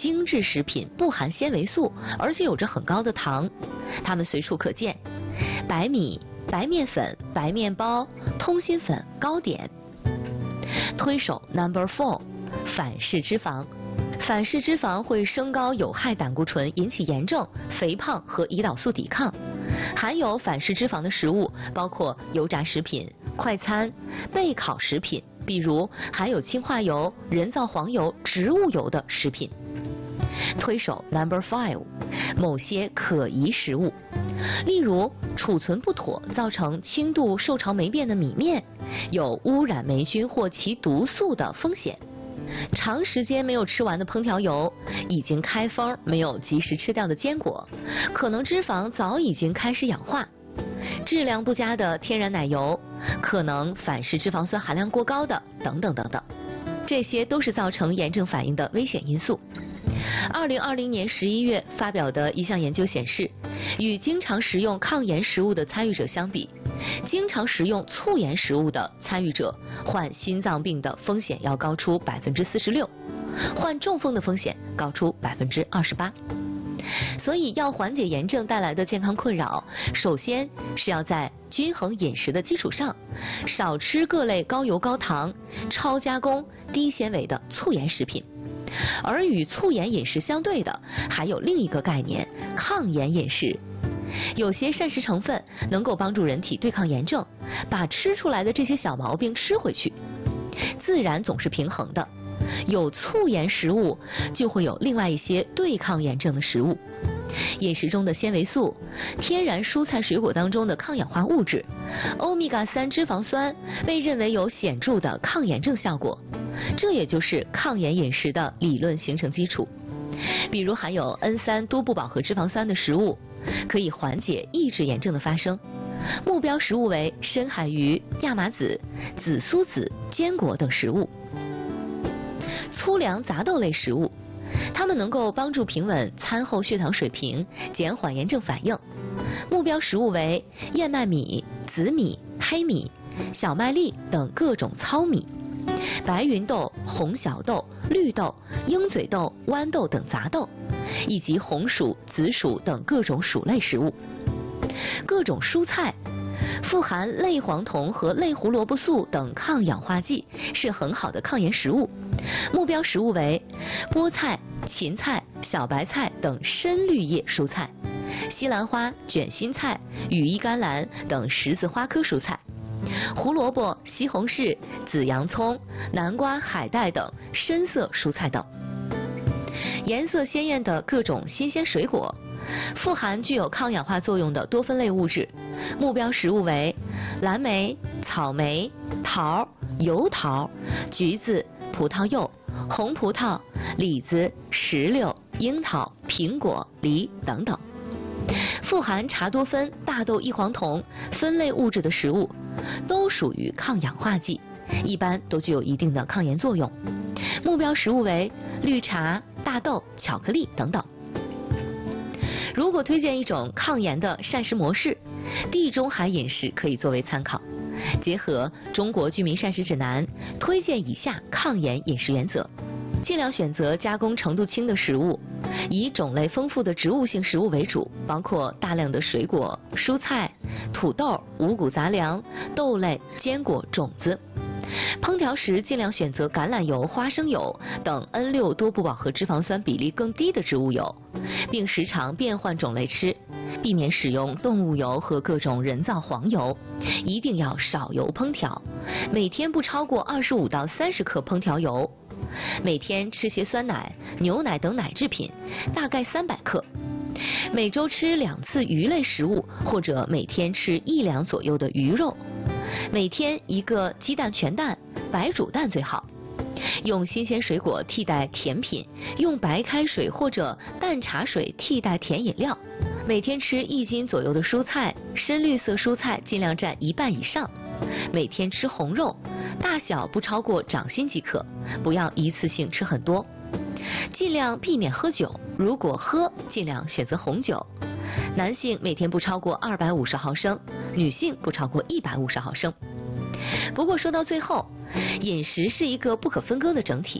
精致食品，不含纤维素，而且有着很高的糖，它们随处可见。白米、白面粉、白面包、通心粉、糕点。推手 No.4， 反式脂肪。反式脂肪会升高有害胆固醇，引起炎症、肥胖和胰岛素抵抗。含有反式脂肪的食物包括油炸食品、快餐、焙烤食品，比如含有氢化油、人造黄油、植物油的食品。推手 No.5， 某些可疑食物，例如储存不妥造成轻度受潮霉变的米面，有污染霉菌或其毒素的风险。长时间没有吃完的烹调油，已经开封没有及时吃掉的坚果，可能脂肪早已经开始氧化，质量不佳的天然奶油，可能反式脂肪酸含量过高的等等等等，这些都是造成炎症反应的危险因素。2020年11月发表的一项研究显示，与经常食用抗炎食物的参与者相比，经常食用促炎食物的参与者患心脏病的风险要高出46%，患中风的风险高出28%。所以要缓解炎症带来的健康困扰，首先是要在均衡饮食的基础上，少吃各类高油高糖、超加工、低纤维的促炎食品。而与促炎饮食相对的，还有另一个概念——抗炎饮食。有些膳食成分能够帮助人体对抗炎症，把吃出来的这些小毛病吃回去。自然总是平衡的，有促炎食物，就会有另外一些对抗炎症的食物。饮食中的纤维素、天然蔬菜水果当中的抗氧化物质、欧米伽3脂肪酸被认为有显著的抗炎症效果，这也就是抗炎饮食的理论形成基础。比如含有 N3 多不饱和脂肪酸的食物，可以缓解抑制炎症的发生。目标食物为深海鱼、亚麻籽、紫苏籽、坚果等食物。粗粮杂豆类食物，它们能够帮助平稳餐后血糖水平，减缓炎症反应。目标食物为燕麦米、紫米、黑米、小麦粒等各种糙米，白芸豆、红小豆、绿豆、鹰嘴豆、豌豆等杂豆，以及红薯、紫薯等各种薯类食物。各种蔬菜富含类黄酮和类胡萝卜素等抗氧化剂，是很好的抗炎食物。目标食物为菠菜、芹菜、小白菜等深绿叶蔬菜，西兰花、卷心菜、羽衣甘蓝等十字花科蔬菜，胡萝卜、西红柿、紫洋葱、南瓜、海带等深色蔬菜等。颜色鲜艳的各种新鲜水果，富含具有抗氧化作用的多酚类物质。目标食物为蓝莓、草莓、桃、油桃、橘子、葡萄柚、红葡萄、李子、石榴、樱桃、苹果、梨等等。富含茶多酚、大豆异黄酮酚类物质的食物，都属于抗氧化剂，一般都具有一定的抗炎作用。目标食物为绿茶、大豆、巧克力等等。如果推荐一种抗炎的膳食模式，地中海饮食可以作为参考。结合中国居民膳食指南，推荐以下抗炎饮食原则：尽量选择加工程度轻的食物，以种类丰富的植物性食物为主，包括大量的水果、蔬菜、土豆、五谷杂粮、豆类、坚果、种子。烹调时尽量选择橄榄油、花生油等 N6 多不饱和脂肪酸比例更低的植物油，并时常变换种类吃，避免使用动物油和各种人造黄油，一定要少油烹调，每天不超过25到30克烹调油，每天吃些酸奶、牛奶等奶制品，大概300克，每周吃2次鱼类食物，或者每天吃1两左右的鱼肉，每天1个鸡蛋全蛋，白煮蛋最好。用新鲜水果替代甜品，用白开水或者淡茶水替代甜饮料。每天吃1斤左右的蔬菜，深绿色蔬菜尽量占1半以上。每天吃红肉，大小不超过掌心即可，不要一次性吃很多。尽量避免喝酒，如果喝，尽量选择红酒。男性每天不超过250毫升，女性不超过150毫升。不过说到最后，饮食是一个不可分割的整体，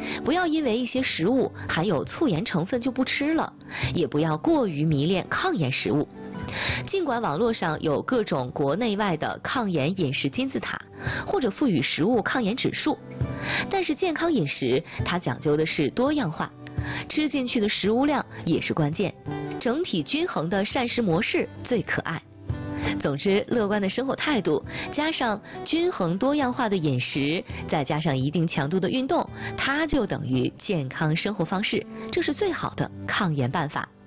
不要因为一些食物含有促盐成分就不吃了，也不要过于迷恋抗盐食物。尽管网络上有各种国内外的抗盐饮食金字塔，或者赋予食物抗盐指数，但是健康饮食它讲究的是多样化，吃进去的食物量也是关键，整体均衡的膳食模式最可爱。总之，乐观的生活态度，加上均衡多样化的饮食，再加上一定强度的运动，它就等于健康生活方式，这是最好的抗盐办法。